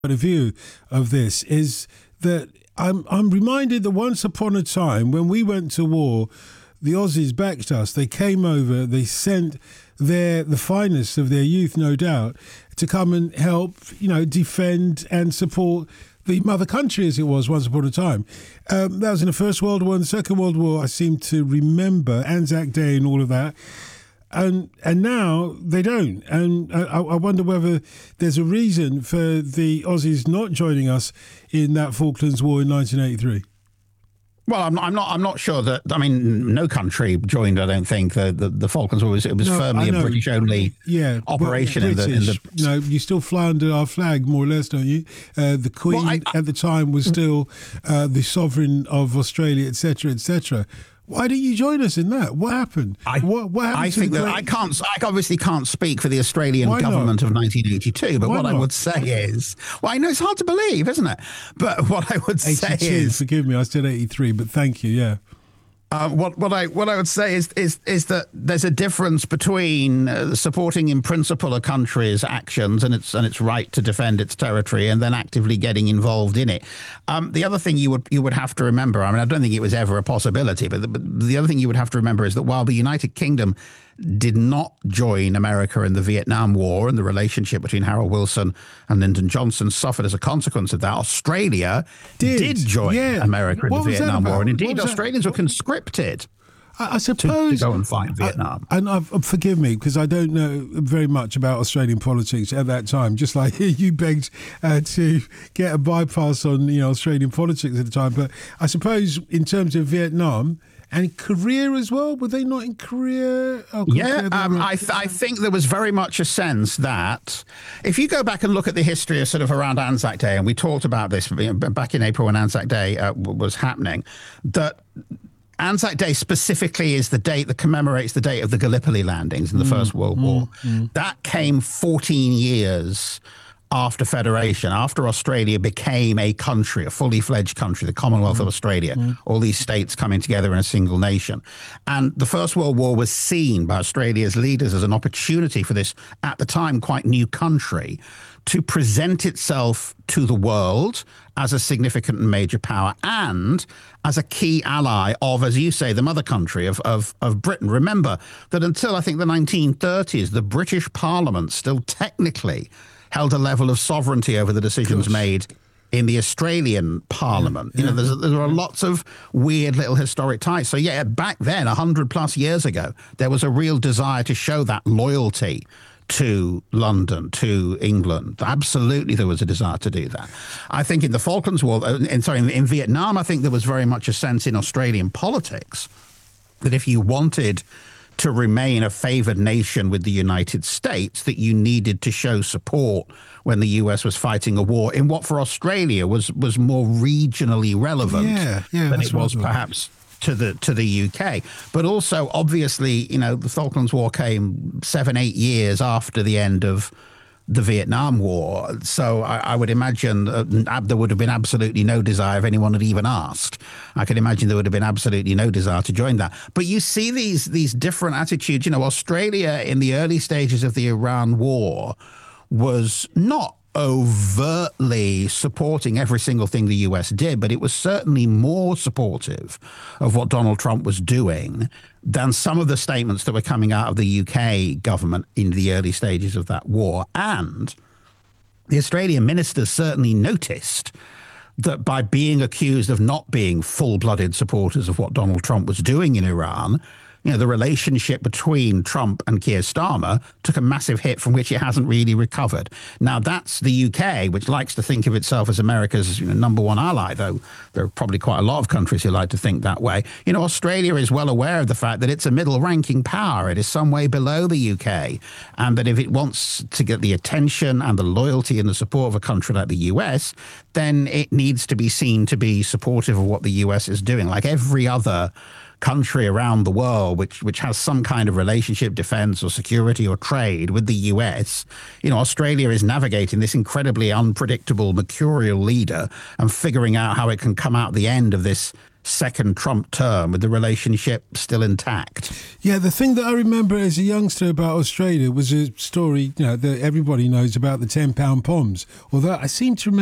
point of view of this is that I'm reminded that once upon a time when we went to war, the Aussies backed us. They came over. They sent the finest of their youth, no doubt, to come and help, defend and support the mother country as it was once upon a time. That was in the First World War and the Second World War. I seem to remember Anzac Day and all of that. And now they don't. And I wonder whether there's a reason for the Aussies not joining us in that Falklands War in 1983. Well, I'm not sure that. I mean, no country joined. I don't think the Falklands War was firmly a British only operation. Well, British, you still fly under our flag, more or less, don't you? The Queen at the time was still the sovereign of Australia, etc., etc. Why didn't you join us in that? What happened? What happened? I think that I obviously can't speak for the Australian government of 1982. But what I would say is, I know it's hard to believe, isn't it? But what I would say is, forgive me, I said 83, but thank you. Yeah. What I would say is that there's a difference between supporting in principle a country's actions and its right to defend its territory and then actively getting involved in it. The other thing you would have to remember, I mean, I don't think it was ever a possibility, but the other thing you would have to remember is that while the United Kingdom did not join America in the Vietnam War, and the relationship between Harold Wilson and Lyndon Johnson suffered as a consequence of that, Australia did join America in the Vietnam War. And indeed, Australians were conscripted I suppose to go and fight Vietnam. Forgive me, because I don't know very much about Australian politics at that time. Just like you begged to get a bypass on Australian politics at the time. But I suppose in terms of Vietnam and Korea as well, were they not in Korea? I think there was very much a sense that if you go back and look at the history of sort of around Anzac Day, and we talked about this back in April when Anzac Day was happening, that Anzac Day specifically is the date that commemorates the date of the Gallipoli landings in the First World War. That came 14 years after Federation, after Australia became a country, a fully fledged country, the Commonwealth of Australia, all these states coming together in a single nation. And the First World War was seen by Australia's leaders as an opportunity for this, at the time, quite new country to present itself to the world as a significant and major power and as a key ally of, as you say, the mother country of Britain. Remember that until, I think, the 1930s, the British Parliament still technically held a level of sovereignty over the decisions made in the Australian Parliament. There are lots of weird little historic ties. So back then, 100 plus years ago, there was a real desire to show that loyalty to London, to England. Absolutely, there was a desire to do that. I think in the Falklands War, in Vietnam, I think there was very much a sense in Australian politics that if you wanted to remain a favored nation with the United States, that you needed to show support when the US was fighting a war in what for Australia was more regionally relevant than it was perhaps to the UK. But also, obviously, the Falklands War came 7-8 years after the end of the Vietnam War. So I would imagine there would have been absolutely no desire if anyone had even asked. I can imagine there would have been absolutely no desire to join that. But you see these different attitudes. Australia in the early stages of the Iran War was not overtly supporting every single thing the US did, but it was certainly more supportive of what Donald Trump was doing than some of the statements that were coming out of the UK government in the early stages of that war. And the Australian ministers certainly noticed that by being accused of not being full-blooded supporters of what Donald Trump was doing in Iran, the relationship between Trump and Keir Starmer took a massive hit from which it hasn't really recovered. Now, that's the UK, which likes to think of itself as America's number one ally, though there are probably quite a lot of countries who like to think that way. Australia is well aware of the fact that it's a middle-ranking power. It is some way below the UK, and that if it wants to get the attention and the loyalty and the support of a country like the US, then it needs to be seen to be supportive of what the US is doing, like every other country around the world which has some kind of relationship, defense or security or trade with the US. Australia is navigating this incredibly unpredictable, mercurial leader and figuring out how it can come out the end of this second Trump term with the relationship still intact. Yeah, the thing that I remember as a youngster about Australia was a story, that everybody knows about the £10 poms. Although I seem to remember